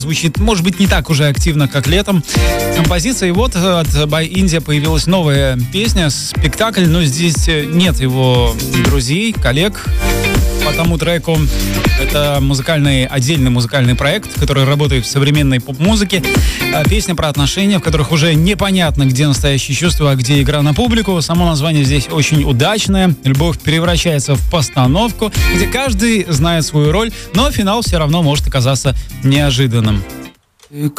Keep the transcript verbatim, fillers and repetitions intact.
звучит, может быть, не так уже активно, как летом. Композиция, и вот от By India появилась новая песня, спектакль, но здесь нет его друзей, коллег по тому треку. Это музыкальный, отдельный музыкальный проект, который работает в современной поп-музыке. Песня про отношения, в которых уже непонятно, где настоящие чувства, а где игра на публику. Само название здесь очень удачное. Любовь превращается в постановку, где каждый знает свою роль, но финал все равно может оказаться неожиданным. Ты